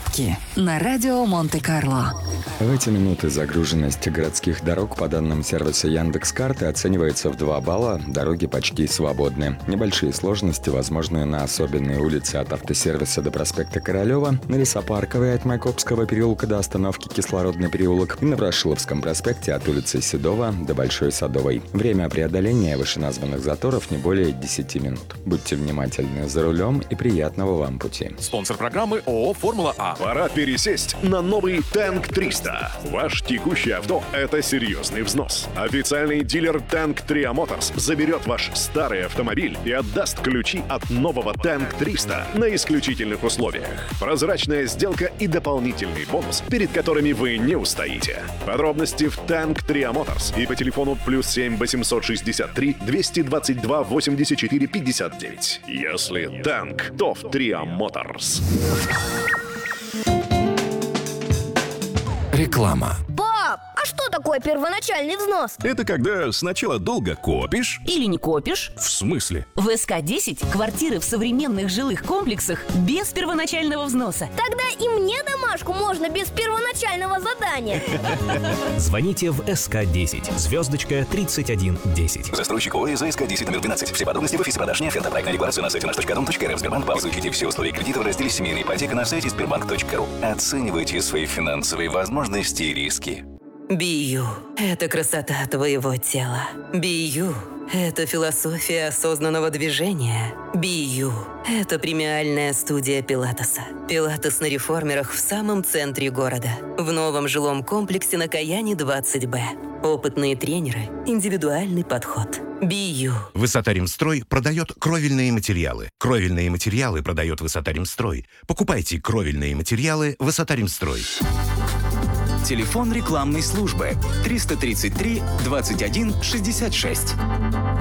Пробки на радио Монте-Карло. В эти минуты загруженность городских дорог по данным сервиса Яндекс.Карты оценивается в 2 балла, дороги почти свободны. Небольшие сложности возможны на особенные улицы от автосервиса до проспекта Королева, на Лесопарковой от Майкопского переулка до остановки Кислородный переулок и на Ворошиловском проспекте от улицы Седова до Большой Садовой. Время преодоления вышеназванных заторов не более 10 минут. Будьте внимательны за рулем и приятного вам пути. Спонсор программы ООО «Формула А». Пора пересесть на новый Tank 300. Ваш текущий авто – это серьезный взнос. Официальный дилер Tank Tria Motors заберет ваш старый автомобиль и отдаст ключи от нового Tank 300 на исключительных условиях. Прозрачная сделка и дополнительный бонус, перед которыми вы не устоите. Подробности в Tank Tria Motors и по телефону +7 863 222 84 59. Если Tank, то в Tria Motors. Реклама. Пап, а что такое первоначальный взнос? Это когда сначала долго копишь. Или не копишь? В смысле? В СК-10 квартиры в современных жилых комплексах без первоначального взноса. Тогда и мне домашку можно без первоначального задания. Звоните в СК-10, звездочка 3110. Застройщик ОС СК-10 номер 12. Все подробности в офисе продаж. Оферта проектная декларация на сайте nаш.дом.рф. Сбербанк Пал. Изучите все условия кредита в разделе «Семейная ипотека» на сайте sberbank.ru. Оценивайте свои финансовые возможности и риски. Бию – это красота твоего тела. Бию – это философия осознанного движения. Бию – это премиальная студия Пилатеса. Пилатес на реформерах в самом центре города. В новом жилом комплексе на Каяне 20Б. Опытные тренеры, индивидуальный подход. Бию. Высота-Ремстрой продает кровельные материалы. Кровельные материалы продает Высота-Ремстрой. Покупайте кровельные материалы Высота-Ремстрой. Телефон рекламной службы 333 21 66.